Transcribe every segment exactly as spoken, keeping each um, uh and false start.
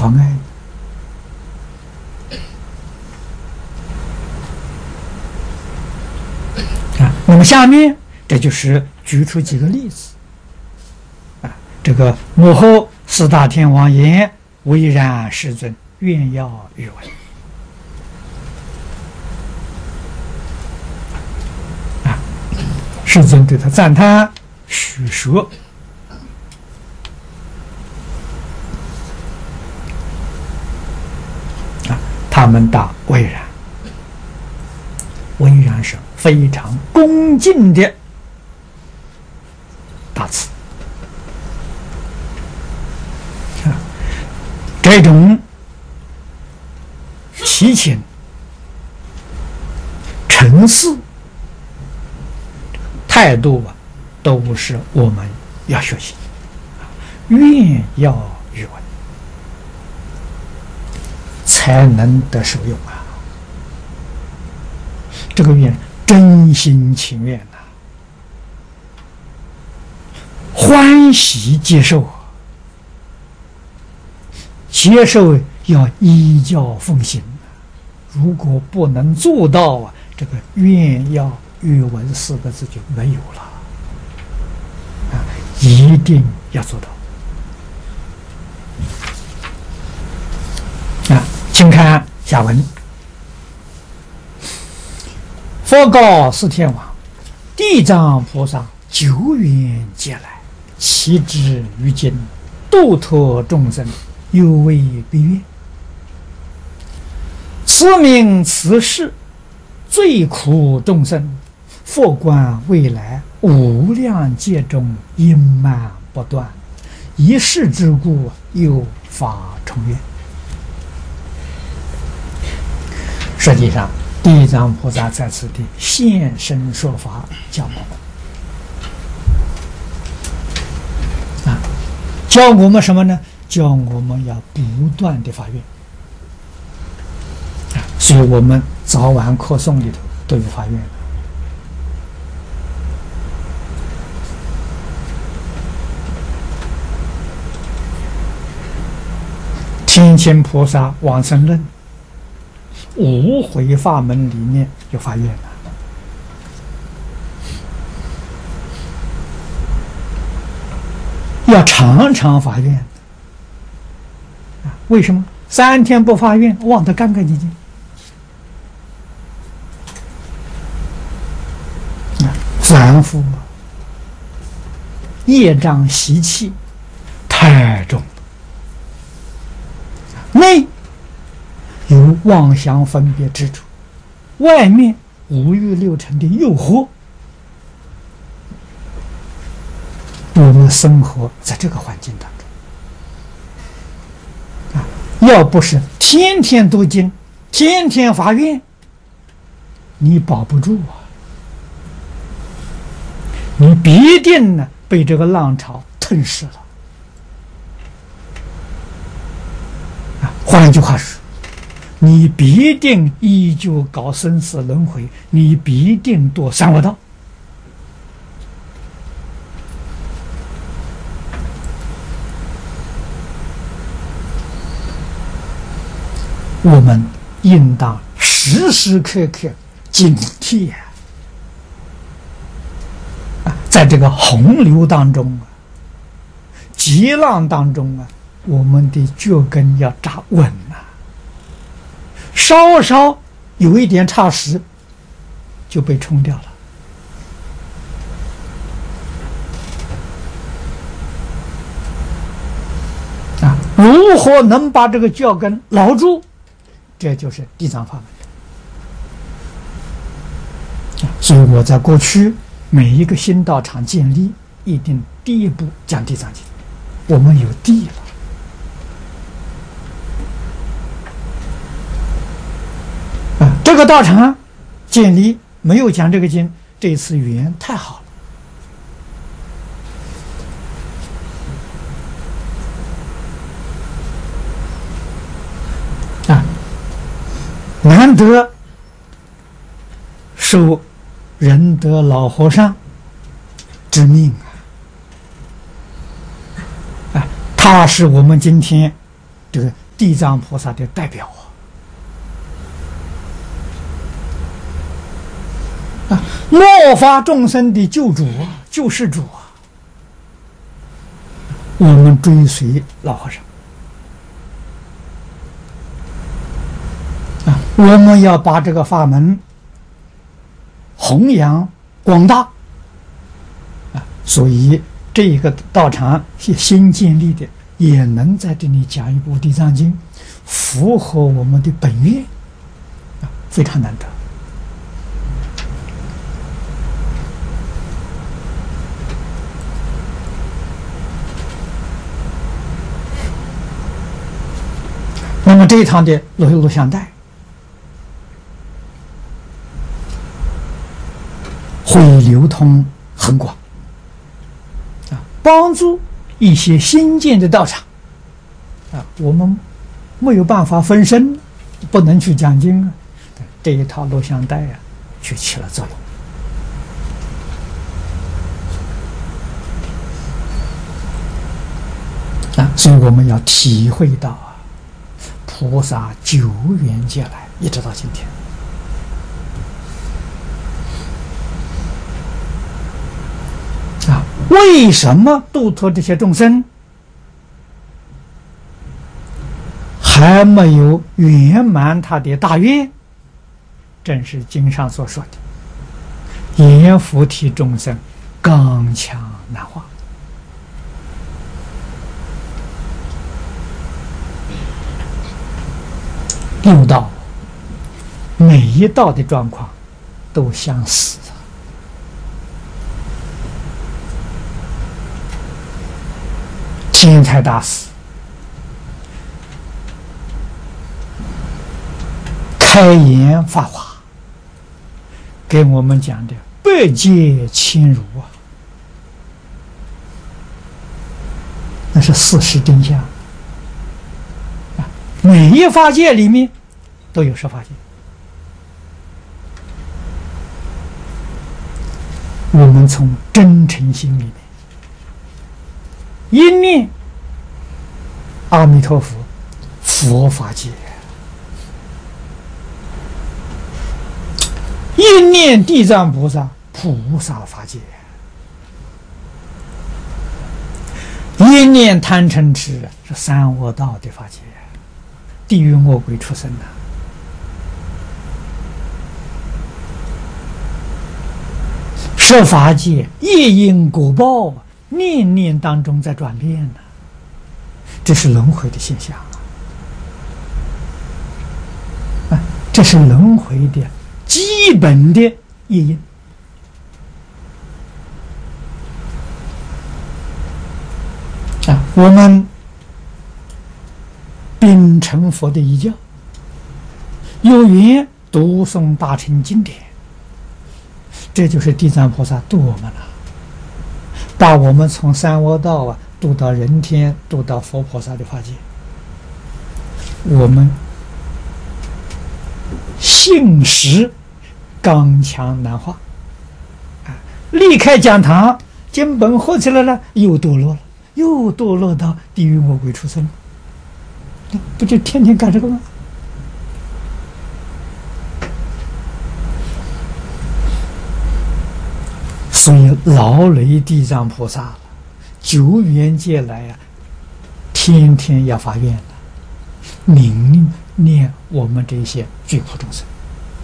妨碍。啊，那么下面这就是举出几个例子。啊，这个幕后四大天王言：“唯然世尊，愿要欲闻。”啊，世尊对他赞叹，许说。啊，他们答唯然。唯然是非常恭敬的大慈。啊，这种祈请诚实态度啊，都是我们要学习。愿要欲闻，才能得受用啊。这个愿真心情愿呐、啊，欢喜接受，接受要依教奉行。如果不能做到啊，这个愿要欲闻四个字就没有了啊！一定要做到啊！请看下文。佛告四天王：地藏菩萨久远劫来，其志于今，度脱众生，有为必愿。此名此事，最苦众生。佛观未来，无量劫中阴漫不断，一世之故，有法重愿。实际上，地藏菩萨在此地现身说法，教我们啊，教我们什么呢？教我们要不断的发愿啊，所以我们早晚课诵里头都有发愿。天亲菩萨往生论无回法门里面有发愿了。要常常发愿啊！为什么三天不发愿，忘得干干净净啊？凡夫业障习气太重了，内有妄想分别之处，外面五欲六尘的诱惑，我们生活在这个环境当中啊，要不是天天读经，天天发愿，你保不住啊！你必定呢被这个浪潮吞噬了啊！换一句话说，你必定依旧搞生死轮回，你必定堕三恶道。我们应当时时刻刻警惕啊！啊，在这个洪流当中啊，急浪当中啊，我们的脚跟要扎稳啊！稍稍有一点差时，就被冲掉了。啊，如何能把这个脚跟牢住？这就是地藏法门。所以我在过去每一个新道场建立，一定第一步讲地藏经，我们有地了。啊，这个道场建立没有讲这个经，这次缘太好了。啊，难得受仁德老和尚之命啊！啊，他是我们今天这个地藏菩萨的代表啊！啊，末法众生的救主啊，救世主啊！我们追随老和尚啊，我们要把这个法门弘扬广大啊，所以这一个道场是新建立的，也能在这里讲一部《地藏经》，符合我们的本愿啊，非常难得。那么这一堂的录录像带会流通很广啊，帮助一些新建的道场啊，我们没有办法分身，不能去讲经啊，这一套录像带啊，就起了作用啊，所以我们要体会到啊。菩萨久远劫来，一直到今天，啊，为什么度脱这些众生还没有圆满他的大愿？正是经上所说的：“阎浮提众生，刚强难化。”六道每一道的状况都相似，天台大师开言法华，给我们讲的百劫千如啊，那是事实真相。每一法界里面都有十法界，我们从真诚心里面一念阿弥陀佛，佛法界；一念地藏菩萨，菩萨法界；一念贪嗔痴，是三恶道的法界。地狱恶鬼出生的，十法界业因果报，念念当中在转变呢，这是轮回的现象啊！这是轮回的基本的业因啊！我们秉承佛的遗教，有缘读诵大乘经典，这就是地藏菩萨度我们了，把我们从三恶道啊度到人天，度到佛菩萨的法界。我们信实刚强难化啊！离开讲堂，经本合起来了，又堕落了，又堕落到地狱恶鬼畜生了。不就天天干这个吗？所以劳累地藏菩萨久远劫来啊，天天要发愿的，明念我们这些罪苦众生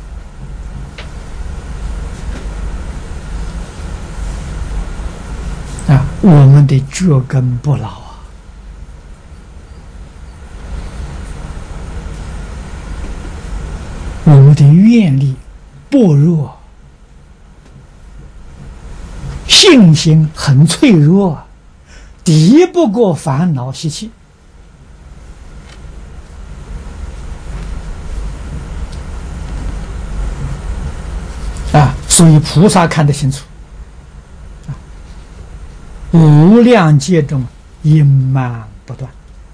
啊，我们的脚跟不牢啊。我们的愿力薄弱，信心很脆弱，敌不过烦恼习气啊！所以菩萨看得清楚啊，无量劫中阴霾不断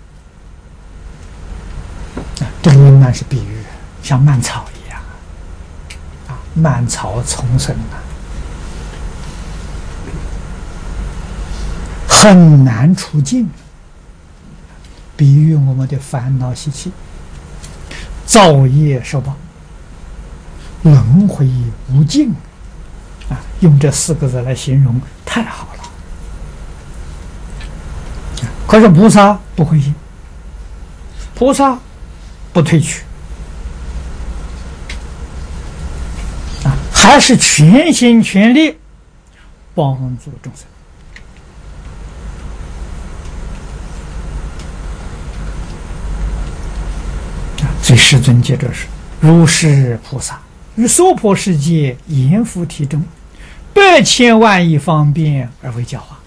啊，这个阴霾是比喻，像蔓草一样啊，蔓草丛生啊，很难出境。 比喻我们的烦恼习气、造业受报、轮回无尽啊！用这四个字来形容，太好了。可是菩萨不灰心，菩萨不退去啊，还是全心全力帮助众生。所以世尊接着说：“如是菩萨于娑婆世界阎浮提中，百千万亿方便而为教化。”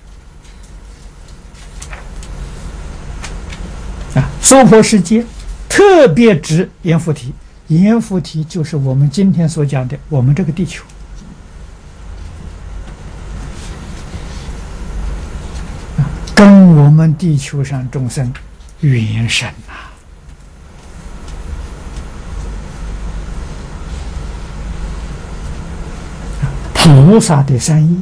啊，娑婆世界特别指阎浮提，阎浮提就是我们今天所讲的我们这个地球。啊，跟我们地球上众生缘深呐。菩萨的三业，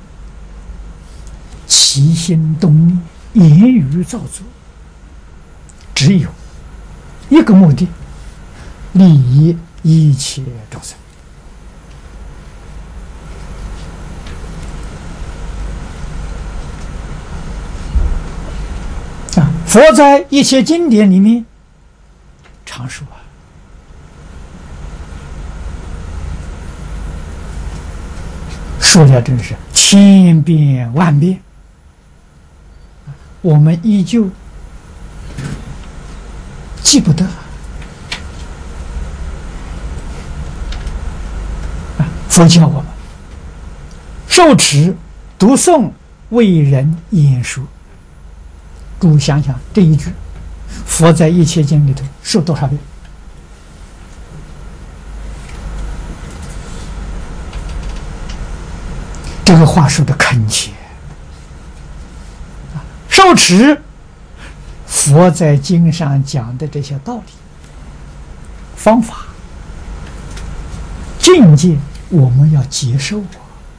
起心动念、言语造作，只有一个目的：利益一切众生。啊，佛在一切经典里面常说啊，说了真是千遍万遍，我们依旧记不得。啊，佛教我们受持、读诵、为人演说。诸位想想这一句，佛在一切经里头说多少遍？这个话说的恳切。受持佛在经上讲的这些道理、方法、境界，我们要接受啊。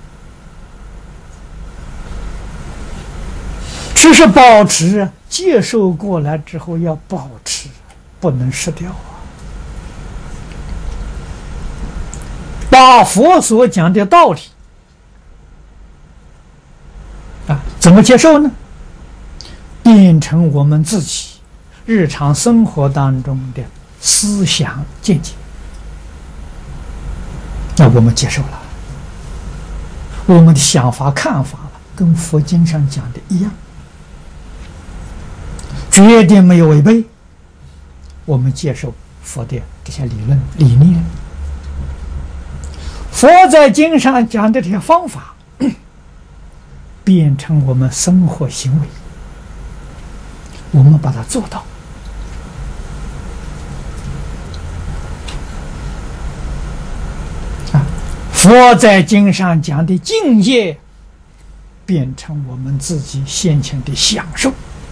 只是保持啊，接受过来之后要保持，不能失掉啊。把佛所讲的道理啊，怎么接受呢？变成我们自己日常生活当中的思想见解，那我们接受了，我们的想法看法跟佛经上讲的一样，绝对没有违背。我们接受佛的这些理论理念，佛在经上讲的这些方法，变成我们生活行为，我们把它做到。啊，佛在经上讲的境界，变成我们自己先前的享受。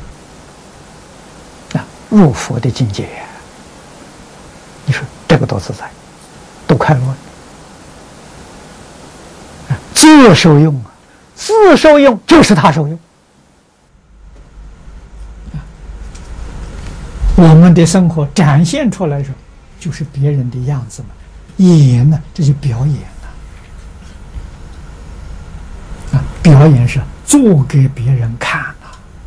啊，入佛的境界，你说这个多自在，多快乐！啊，自受用啊，自受用就是他受用。我们的生活展现出来的时候，就是别人的样子嘛。演呢，这就表演了。啊，表演是做给别人看的。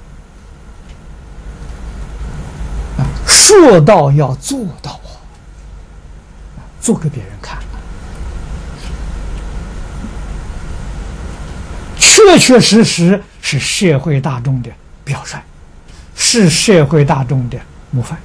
啊，说到要做到啊，做给别人看的。确确实实是社会大众的表率，是社会大众的模范。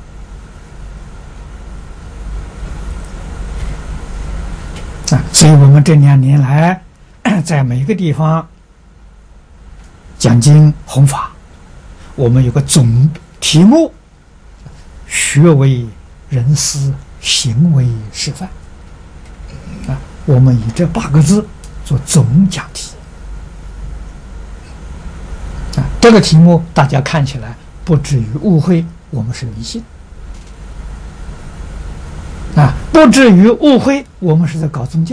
啊，所以我们这两年来，在每个地方讲经弘法，我们有个总题目：学为人师，行为示范。啊，我们以这八个字做总讲题。啊，这个题目大家看起来不至于误会我们是迷信，啊，不至于误会我们是在搞宗教。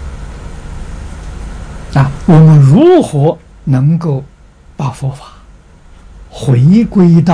啊，我们如何能够把佛法回归到